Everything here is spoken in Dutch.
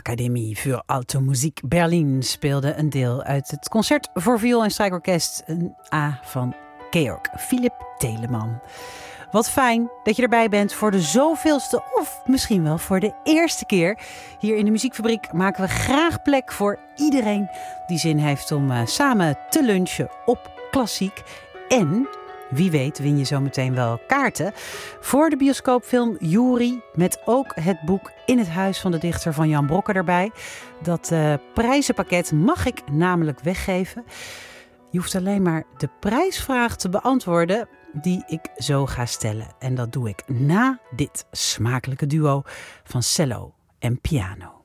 Akademie voor Alte Musik Berlin speelde een deel uit het concert voor viool en strijkorkest, een A van Georg Philipp Telemann. Wat fijn dat je erbij bent voor de zoveelste of misschien wel voor de eerste keer. Hier in de Muziekfabriek maken we graag plek voor iedereen die zin heeft om samen te lunchen op klassiek. En wie weet win je zo meteen wel kaarten voor de bioscoopfilm Jury, met ook het boek In het huis van de dichter van Jan Brokke erbij. Dat prijzenpakket mag ik namelijk weggeven. Je hoeft alleen maar de prijsvraag te beantwoorden die ik zo ga stellen. En dat doe ik na dit smakelijke duo van cello en piano.